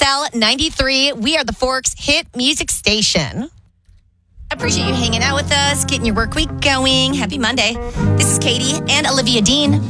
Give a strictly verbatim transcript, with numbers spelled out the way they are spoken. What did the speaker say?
X L ninety-three. We are the Forks hit music station. Appreciate you hanging out with us, getting your work week going. Happy Monday. This is Katie and Olivia Dean.